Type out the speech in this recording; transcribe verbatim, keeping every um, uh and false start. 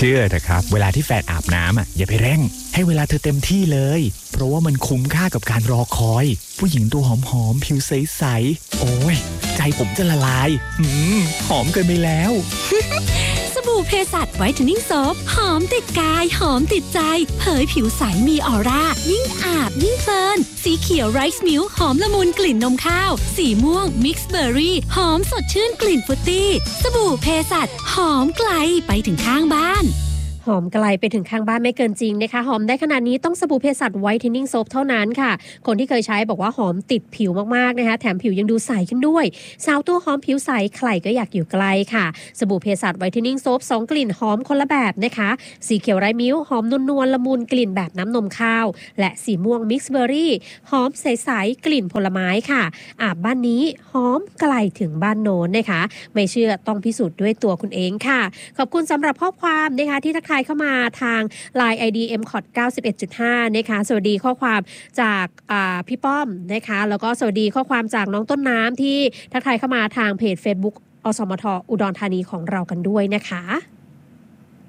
ชื่อเถอะครับเวลาที่แฟนอาบน้ำอ่ะอย่าไปเร่งให้เวลาเธอเต็มที่เลยเพราะว่ามันคุ้มค่ากับการรอคอยผู้หญิงตัวหอมๆผิวใสๆโอ้ยใจผมจะละลายอืมหอมเกินไปแล้วสบู่เพสัชไวท์เทนนิ่งโซฟหอมติดกายหอมติดใจเผยผิวใสมีออร่ายิ่งอาบยิ่งเพลินสีเขียวไรซ์มิลค์หอมละมุนกลิ่นนมข้าวสีม่วงมิกซ์เบอร์รี่หอมสดชื่นกลิ่นฟรุตตี้สบู่เพสัชหอมไกลไปถึงข้างบ้านหอมไกลไปถึงข้างบ้านไม่เกินจริงนะคะหอมได้ขนาดนี้ต้องสบู่เภสัชไวท์เทนนิ่งโซฟเท่านั้นค่ะคนที่เคยใช้บอกว่าหอมติดผิวมากๆนะคะแถมผิวยังดูใสขึ้นด้วยสาวตัวหอมผิวใสใครก็อยากอยู่ใกล้ค่ะสบู่เภสัชไวท์เทนนิ่งโซฟสองกลิ่นหอมคนละแบบนะคะสีเขียวไรมิ้วหอมนวลๆละมุนกลิ่นแบบน้ำนมข้าวและสีม่วงมิกซ์เบอร์รี่หอมใสๆกลิ่นผลไม้ค่ะอาบบ้านนี้หอมไกลถึงบ้านโน้นนะคะไม่เชื่อต้องพิสูจน์ด้วยตัวคุณเองค่ะขอบคุณสำหรับข้อความนะคะที่ทักทายเข้ามาทาง ไลน์ ไอ ดี เอ็ม ซี โอ ที เก้าสิบเอ็ดจุดห้า นะคะสวัสดีข้อความจากพี่ป้อมนะคะแล้วก็สวัสดีข้อความจากน้องต้นน้ำที่ทักทายเข้ามาทางเพจ Facebook อสมทอุดรธานีของเรากันด้วยนะคะ